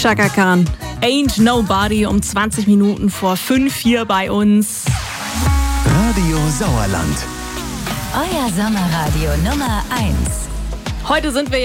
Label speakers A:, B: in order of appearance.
A: Chaka Khan. Ain't Nobody um 20 Minuten vor 5 hier bei uns.
B: Radio Sauerland.
C: Euer Sommerradio Nummer 1.
A: Heute sind wir